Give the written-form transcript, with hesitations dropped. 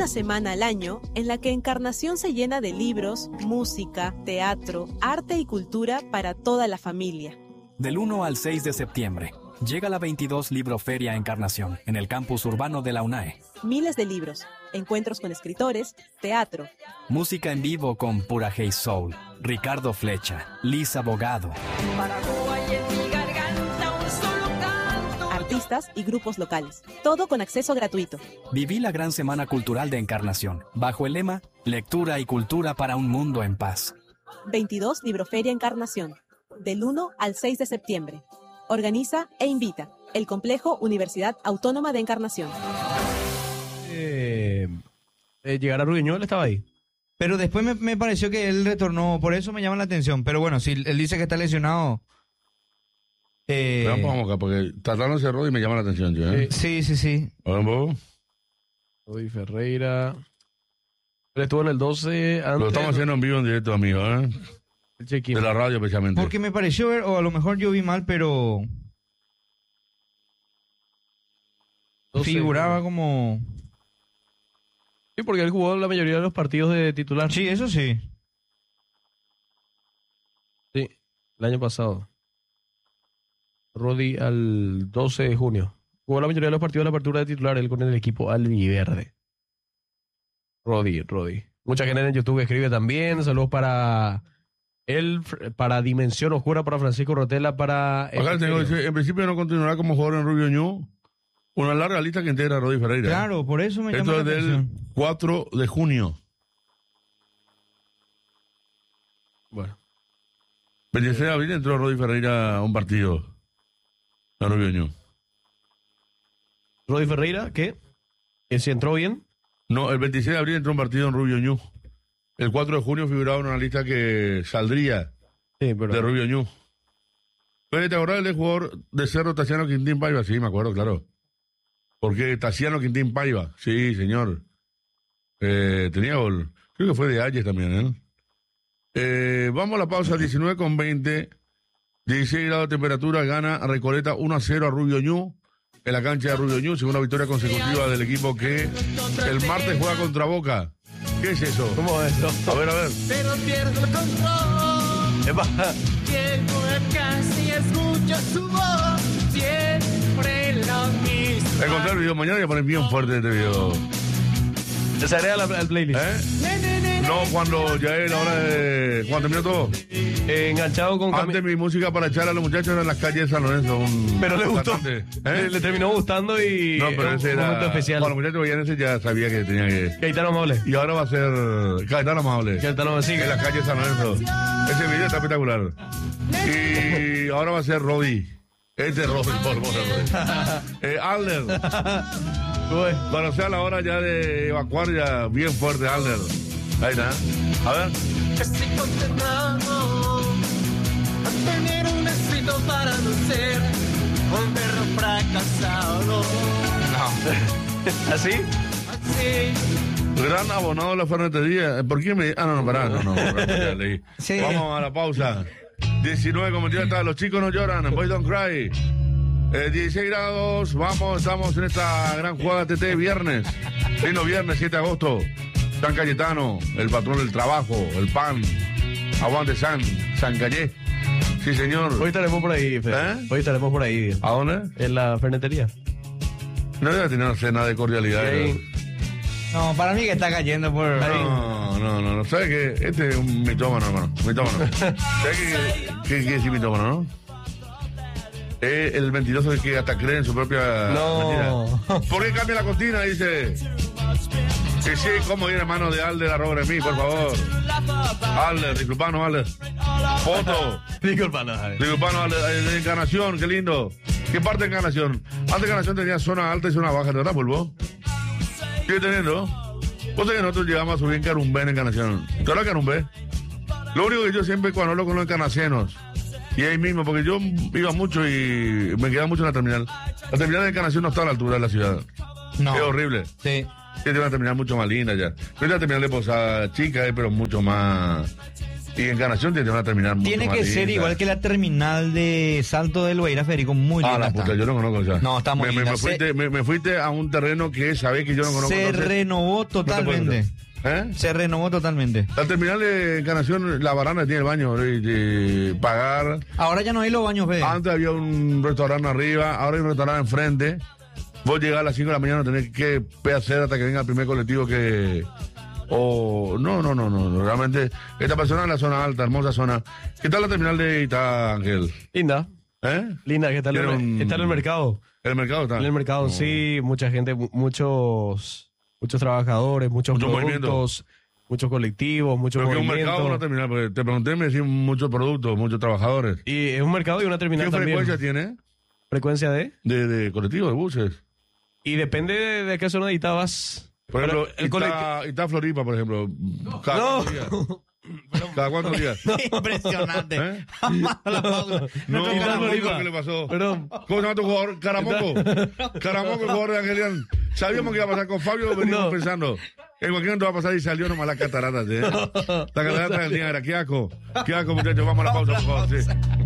una semana al año en la que Encarnación se llena de libros, música, teatro, arte y cultura para toda la familia. Del 1 al 6 de septiembre, llega la 22 Libroferia Encarnación en el campus urbano de la UNAE. Miles de libros, encuentros con escritores, teatro. Música en vivo con Pura Hey Soul, Ricardo Flecha, Liz Abogado. Artistas y grupos locales. Todo con acceso gratuito. Viví la gran semana cultural de Encarnación, bajo el lema Lectura y cultura para un mundo en paz. 22 Libroferia Encarnación, del 1 al 6 de septiembre. Organiza e invita el Complejo Universidad Autónoma de Encarnación. Llegar a Rubiñol estaba ahí. Pero después me pareció que él retornó, por eso me llama la atención. Pero bueno, si él dice que está lesionado... Vamos acá, porque Tatano cerró y me llama la atención, yo, ¿eh? Sí. ¿Vamos? Rodi Ferreira. Él estuvo en el 12 antes. Lo estamos haciendo en vivo, en directo, amigo, ¿eh? El check-in. De la radio, especialmente. Porque me pareció ver, o a lo mejor yo vi mal, pero... 12, figuraba como... Sí, porque él jugó la mayoría de los partidos de titular. Sí, eso sí. Sí, el año pasado. Rodi al 12 de junio. Jugó la mayoría de los partidos de la apertura de titular, él con el equipo albiverde. Rodi. Mucha gente en YouTube escribe también. Saludos para él, para Dimensión Oscura, para Francisco Rotela, para... Acá tengo, dice, en principio no continuará como jugador en Rubio Ñu. Una larga lista que integra a Rodi Ferreira. Claro, por eso me llama Esto la es del atención. 4 de junio. Bueno. 26 de abril entró Rodi Ferreira a un partido. A Rubio Ñu. Rodi Ferreira, ¿qué? ¿Que si entró bien? No, el 26 de abril entró un partido en Rubio Ñu. El 4 de junio figuraba en una lista que saldría Sí, pero... de Rubio Ñu. Oye, ¿te acordás del jugador de Cerro, Taciano Quintín Paiva? Sí, me acuerdo, claro. Porque Taciano Quintín Paiva, sí, señor. Tenía gol. Creo que fue de Ayes también, ¿eh? Vamos a la pausa, 19:20. 16 grados de temperatura, gana Recoleta 1-0 a Rubio Ñu. En la cancha de Rubio Ñu, segunda victoria consecutiva del equipo que el martes juega contra Boca. ¿Qué es eso? ¿Cómo es eso? A ver. Pero pierdo el control. Epa. Llego a casa y escucho su voz. Siempre lo mismo. Encontré el video mañana y ponen bien fuerte este video. Se agrega al playlist. No, cuando ya es la hora de... Cuando terminó todo. Enganchado con... Antes mi música para echar a los muchachos era en las calles de San Lorenzo. Pero le gustó. cantante. Le terminó gustando y... No, pero ese un era... momento especial. Cuando los muchachos veían ese ya sabía que tenía que... Caetano Amable. Y ahora va a ser Caetano Amable. Caetano sigue. En las calles de San Lorenzo. Ese video está espectacular. Y ahora va a ser Rodi. Este es Rodi, por Rodi. Alder. Cuando sea la hora ya de evacuar, ya bien fuerte Alder. Ahí está. A ver. Estoy condenado a tener un éxito para no ser un perro fracasado. ¿Así? Así. Gran abonado de la ferretería. ¿Por qué me.? No, pará. No, ya leí. Sí. Vamos a la pausa. 19:22 está. Los chicos no lloran. Boys don't cry. 16 grados. Vamos, estamos en esta gran jugada TT viernes. Lindo viernes, 7 de agosto. San Cayetano, el patrón del trabajo, el pan. Aguante San Cayé. Sí, señor. Hoy estaremos por ahí, Fe. Hoy estaremos por ahí. ¿A dónde? En la fernetería. No debe tener cena de cordialidad. Sí. No, para mí que está cayendo por... No. ¿Sabes qué? Este es un mitómano, hermano. Mitómano. ¿Sabes qué quiere decir mitómano, no? El mentiroso es que hasta cree en su propia No. mentira. ¿Por qué cambia la cortina? Dice... Que sí, ¿cómo viene mano de Alder a Robert mí, por favor? Alder, disculpanos, Alder. Foto. Disculpanos, Alder, de Encarnación, qué lindo. ¿Qué parte de Encarnación? Antes Encarnación tenía zona alta y zona baja, ¿verdad, Pulvo? Sigue teniendo. Vos sabés que nosotros llegamos a subir en Carumbé en Encarnación. ¿Tú hablas de Carumbé? Lo único que yo siempre cuando hablo con los encarnacenos, y ahí mismo, porque yo iba mucho y me quedaba mucho en la terminal. La terminal de Encarnación no está a la altura de la ciudad. No. Es horrible. Sí. Que te van a terminar mucho más linda ya. Pero la terminal de Posada chica, pero mucho más Y Encarnación tiene una terminal mucho Tiene más que ser linda. igual que la terminal de Salto del Loeira, Federico, muy linda. Ah, la puta, está. yo no conozco ya. No, está muy linda. Me fuiste a un terreno que sabés que yo no conozco. Se entonces, renovó totalmente. ¿Eh? Se renovó totalmente. La terminal de Encarnación, la baranda tiene el baño de pagar. Ahora ya no hay los baños, Fede. Antes había un restaurante arriba, ahora hay un restaurante enfrente. Vos llegás a las 5 de la mañana, tenés que hacer hasta que venga el primer colectivo que... No, realmente esta persona en la zona alta, hermosa zona. ¿Qué tal la terminal de Ita, Ángel? Linda. Linda, que está en el mercado. ¿El mercado está? En el mercado, sí, mucha gente, muchos trabajadores, muchos Mucho productos, muchos colectivos, muchos Pero que un movimientos. mercado o una terminal, porque te pregunté, me decían muchos productos, muchos trabajadores. Y es un mercado y una terminal ¿Qué también. frecuencia tiene? ¿Frecuencia de? De colectivos, de buses. Y depende de qué zona de Ita vas. Por ejemplo, Pero Ita Floripa, por ejemplo. Cada No. cuántos días. ¿Cada cuántos días? Impresionante. ¿Eh? La pausa. No, Ita Caramoco, Floripa. ¿qué le pasó? Perdón. ¿Cómo se llama tu jugador? Caramoco. Caramoco, el jugador de Angelian. Sabíamos que iba a pasar con Fabio, venimos No. pensando. En cualquier momento va a pasar y salió nomás la catarata. La catarata del día era, qué asco, muchachos, vamos a la pausa, por favor. Sí.